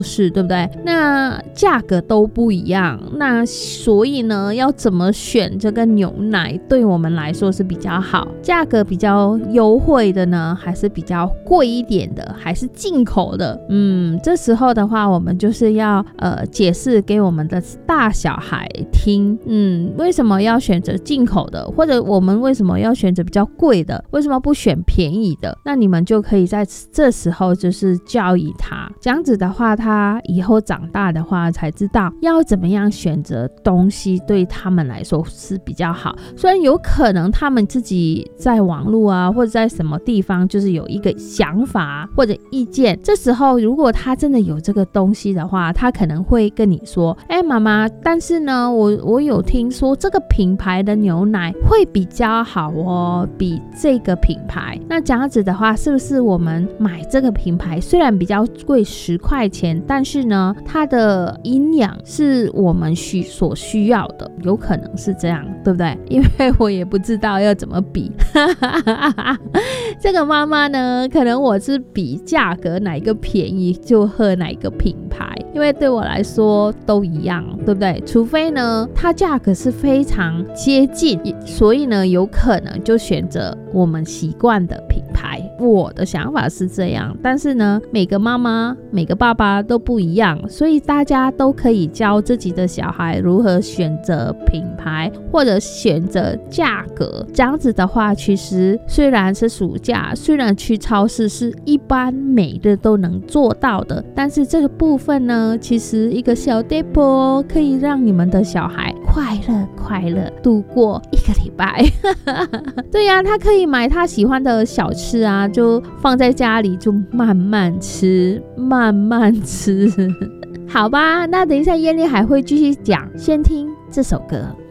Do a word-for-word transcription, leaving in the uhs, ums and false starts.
式，对不对？那价格都不一样，那所以呢，要怎么选这个牛奶对我们来说是比较好？价格比较优惠的呢，还是比较贵一点的，还是进口的？嗯，这时候的话，我们就是要呃解释给我们的大小孩听，嗯，为什么要选择进口的，或者我们为什么要选择比较贵的，为什么不选便宜的？那你们就可以在这时候就是教育他，这样子的话，他以后长大的话才知道要怎么样选择东西对他们来说是比较好。虽然有可能他们自己在网络啊，或者在什么地方就是有一个想法或者意见，这时候如果他真的有这个东西的话，他可能会跟你说，哎，妈妈，但是呢，我我有听说这个品牌的牛奶会比较好哦，比这个品牌。那这样子的话，是不是我们买这个品牌虽然比较贵十块钱，但是呢，它的营养是我们需所需要的，有可能是这样，对不对？因为我也不知道要怎么比。这个妈妈呢，可能我是比价格哪一个便宜就喝哪一个品牌，因为对我来说都一样，对不对？除非呢，它价格是非常接近，所以呢，有可能就选择我们习惯的品牌。我的想法是这样，但是呢，每个妈妈、每个爸爸都不一样，所以大家都可以教自己的小孩如何选择品牌或者选择价格。这样子的话，其实虽然是暑假，虽然去超市是一般每日都能做到的，但是这个部分呢，其实一个小 tip 可以让你们的小孩快乐快乐度过一个礼拜。对呀、啊，他可以买他喜欢的小吃啊，就放在家里，就慢慢吃慢慢吃。好吧，那等一下燕丽还会继续讲，先听这首歌。